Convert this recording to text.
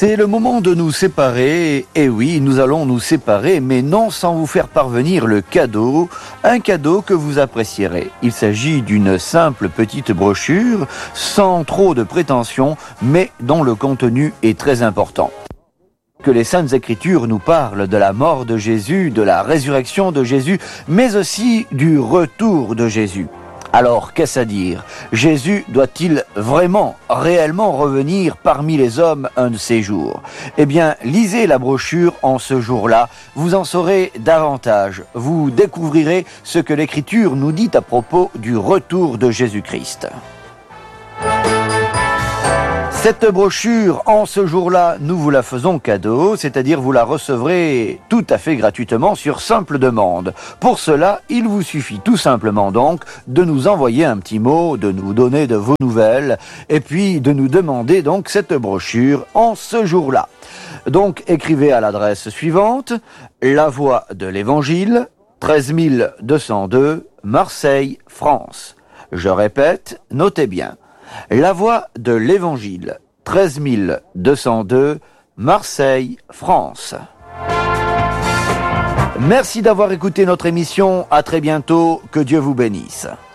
C'est le moment de nous séparer, et oui, nous allons nous séparer, mais non sans vous faire parvenir le cadeau, un cadeau que vous apprécierez. Il s'agit d'une simple petite brochure, sans trop de prétention, mais dont le contenu est très important. Que les Saintes Écritures nous parlent de la mort de Jésus, de la résurrection de Jésus, mais aussi du retour de Jésus. Alors, qu'est-ce à dire? Jésus doit-il vraiment, réellement revenir parmi les hommes un de ces jours? Eh bien, lisez la brochure en ce jour-là, vous en saurez davantage. Vous découvrirez ce que l'Écriture nous dit à propos du retour de Jésus-Christ. Cette brochure, en ce jour-là, nous vous la faisons cadeau, c'est-à-dire vous la recevrez tout à fait gratuitement sur simple demande. Pour cela, il vous suffit tout simplement donc de nous envoyer un petit mot, de nous donner de vos nouvelles, et puis de nous demander donc cette brochure en ce jour-là. Donc écrivez à l'adresse suivante, La Voix de l'Évangile, 13 202, Marseille, France. Je répète, notez bien. La Voix de l'Évangile, 13 202, Marseille, France. Merci d'avoir écouté notre émission. À très bientôt. Que Dieu vous bénisse.